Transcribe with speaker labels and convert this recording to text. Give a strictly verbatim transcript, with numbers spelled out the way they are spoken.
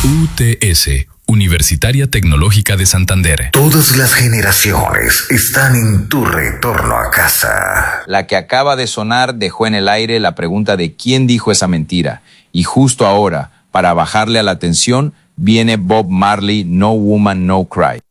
Speaker 1: U T S, Universitaria Tecnológica de Santander.
Speaker 2: Todas las generaciones están en tu retorno a casa.
Speaker 3: La que acaba de sonar dejó en el aire la pregunta de quién dijo esa mentira. Y justo ahora, para bajarle a la tensión, viene Bob Marley, No Woman, No Cry.